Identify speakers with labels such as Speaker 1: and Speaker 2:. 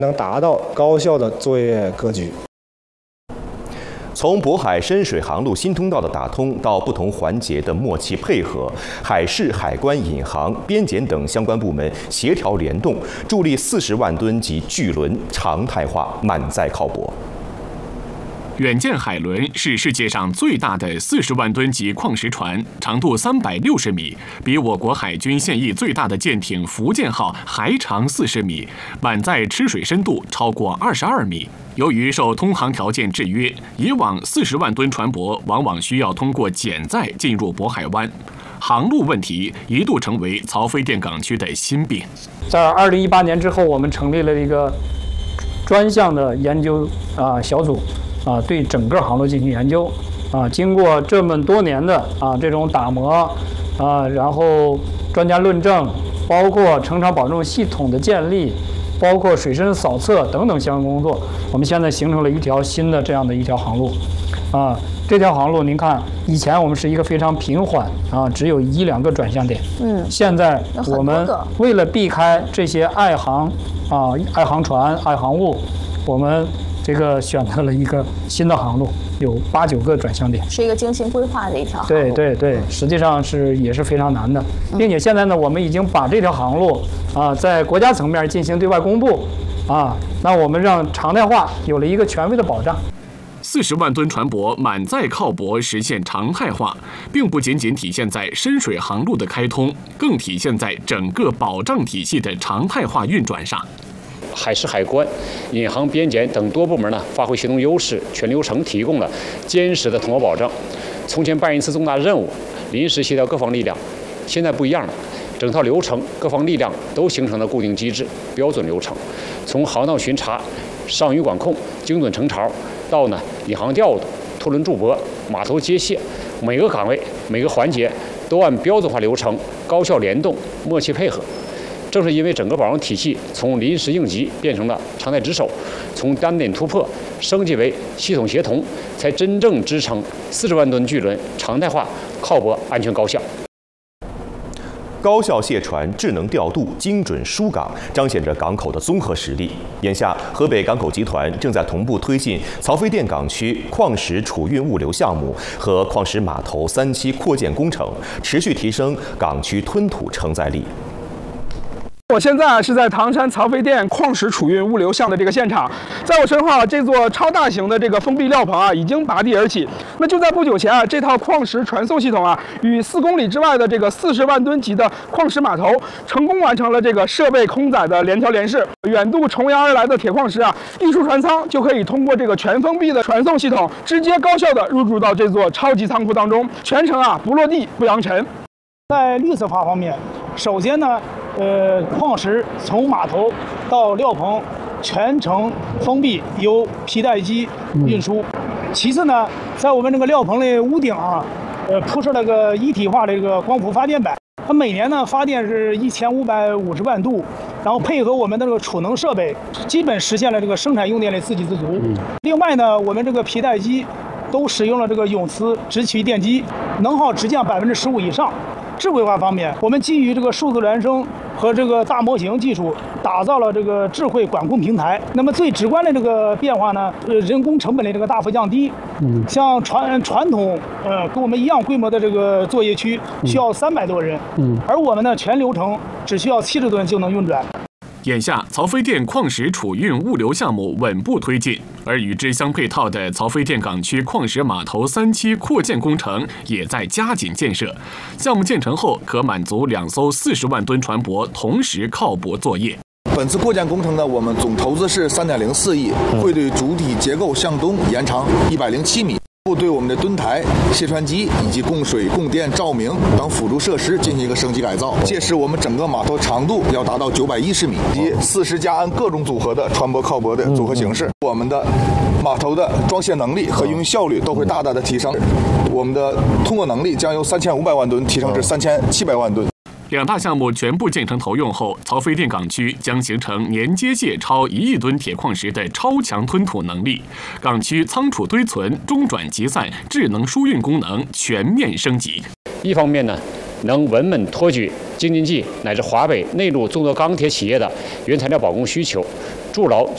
Speaker 1: 能达到高效的作业格局。
Speaker 2: 从渤海深水航路新通道的打通到不同环节的默契配合，海事、海关、引航、边检等相关部门协调联动，助力40万吨级巨轮常态化满载靠泊。
Speaker 3: 远见海轮是世界上最大的40万吨级矿石船，长度360米，比我国海军现役最大的舰艇福建号还长40米，满载吃水深度超过22米。由于受通航条件制约，以往40万吨船舶往往需要通过减载进入渤海湾，航路问题一度成为曹妃甸港区的心病。
Speaker 4: 在2018年之后，我们成立了一个专项的研究小组。对整个航路进行研究，经过这么多年的这种打磨，然后专家论证，包括成厂保证系统的建立，包括水深扫测等等相关工作，我们现在形成了一条新的这样的一条航路，这条航路您看，以前我们是一个非常平缓只有1-2个转向点，现在我们为了避开这些爱航船、爱航物，我们这个选择了一个新的航路，有8-9个转向点，是
Speaker 5: 一个精心规划的一条航
Speaker 4: 路。对，实际上也是非常难的，并且现在呢，我们已经把这条航路在国家层面进行对外公布，那我们让常态化有了一个权威的保障。
Speaker 3: 40万吨船舶满载靠泊实现常态化，并不仅仅体现在深水航路的开通，更体现在整个保障体系的常态化运转上。
Speaker 6: 海事、海关、引航、边检等多部门呢，发挥协同优势，全流程提供了坚实的通航保障。从前办一次重大任务，临时协调各方力量，现在不一样了，整套流程、各方力量都形成了固定机制、标准流程。从航道巡查、上鱼管控、精准成潮，到引航调度、拖轮驻泊、码头接卸，每个岗位、每个环节都按标准化流程高效联动、默契配合。正是因为整个保障体系从临时应急变成了常态值守，从单点突破升级为系统协同，才真正支撑40万吨巨轮常态化靠泊安全高效。
Speaker 2: 高效卸船、智能调度、精准疏港，彰显着港口的综合实力。眼下，河北港口集团正在同步推进曹妃甸港区矿石储运物流项目和矿石码头3期扩建工程，持续提升港区吞吐承载力。
Speaker 7: 我现在是在唐山曹妃甸矿石储运物流项的这个现场，在我身后这座超大型的这个封闭料棚已经拔地而起。那就在不久前这套矿石传送系统与4公里之外的这个40万吨级的矿石码头成功完成了这个设备空载的联调联试。远渡重洋而来的铁矿石运输船舱就可以通过这个全封闭的传送系统，直接高效的入驻到这座超级仓库当中，全程不落地不扬尘。
Speaker 8: 在绿色化方面，首先呢，矿石从码头到料棚全程封闭，由皮带机运输。其次呢，在我们这个料棚的屋顶铺设了个一体化的这个光伏发电板，它每年呢发电是1550万度，然后配合我们的这个储能设备，基本实现了这个生产用电的自给自足。另外呢，我们这个皮带机都使用了这个永磁直驱电机，能耗直降15%以上。智慧化方面，我们基于这个数字孪生和这个大模型技术，打造了这个智慧管控平台。那么最直观的这个变化呢，人工成本的这个大幅降低。像传统跟我们一样规模的这个作业区需要300多人，而我们呢全流程只需要70吨就能运转。
Speaker 3: 眼下，曹妃甸矿石储运物流项目稳步推进，而与之相配套的曹妃甸港区矿石码头3期扩建工程也在加紧建设。项目建成后，可满足2艘40万吨船舶同时靠泊作业。
Speaker 9: 本次扩建工程呢，我们总投资是3.04亿，会对主体结构向东延长107米。对我们的墩台、卸船机以及供水、供电、照明等辅助设施进行一个升级改造，届时我们整个码头长度要达到910米，以及40加安各种组合的船舶靠泊的组合形式。我们的码头的装卸能力和营运效率都会大大的提升，我们的通过能力将由3500万吨提升至3700万吨。
Speaker 3: 2大项目全部建成投用后，曹妃甸港区将形成年接卸超1亿吨铁矿石的超强吞吐能力，港区仓储堆存、中转集散、智能疏运功能全面升级。
Speaker 6: 一方面呢，能稳稳托举京津冀乃至华北内陆众多钢铁企业的原材料保供需求，筑牢